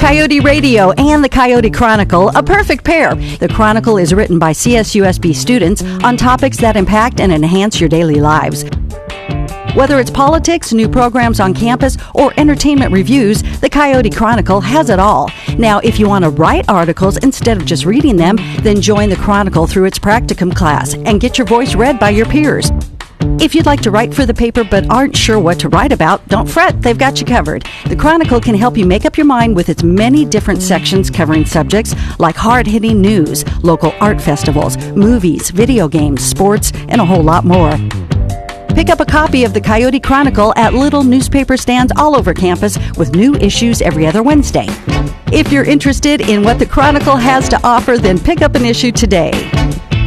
Coyote Radio and the Coyote Chronicle, a perfect pair. The Chronicle is written by CSUSB students on topics that impact and enhance your daily lives. Whether it's politics, new programs on campus, or entertainment reviews, the Coyote Chronicle has it all. Now, if you want to write articles instead of just reading them, then join the Chronicle through its practicum class and get your voice read by your peers. If you'd like to write for the paper but aren't sure what to write about, don't fret, they've got you covered. The Chronicle can help you make up your mind with its many different sections covering subjects like hard-hitting news, local art festivals, movies, video games, sports, and a whole lot more. Pick up a copy of the Coyote Chronicle at little newspaper stands all over campus with new issues every other Wednesday. If you're interested in what the Chronicle has to offer, then pick up an issue today.